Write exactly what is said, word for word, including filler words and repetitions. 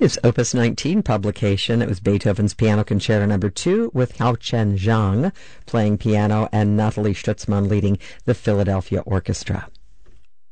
his Opus nineteen publication. It was Beethoven's Piano Concerto Number two with Hao Chen Zhang playing piano and Nathalie Stutzmann leading the Philadelphia Orchestra.